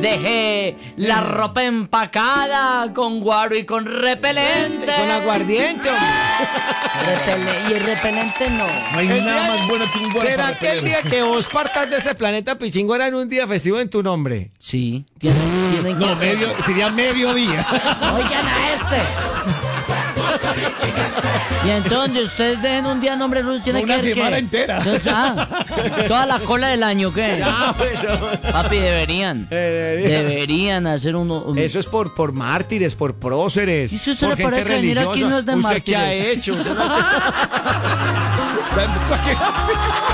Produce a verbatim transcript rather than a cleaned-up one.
Dejé la ropa empacada con guaro y con repelente. Con aguardiente, hombre. Repele- y el repelente no. No hay El nada día- más bueno que un guaro para ¿Será que el repeler. día que vos partas de ese planeta Pichingo era en un día festivo en tu nombre? Sí, tienen, tienen que No, hacer- medio, sería mediodía. Oigan a este. Y entonces ustedes dejen un día nombre Ruth, tiene No, que una ver semana que- entera. Entonces, ah, toda la cola del año, ¿qué? Ah, pues, hombre. Papi, deberían. Eh, debería. Deberían hacer uno. un- Eso es por, por mártires, por próceres. ¿Y si usted por le parece gente que venir aquí religiosa. no es de ¿Usted qué ha mártires? hecho? ¿Usted no ha hecho- ¿Para qué hace?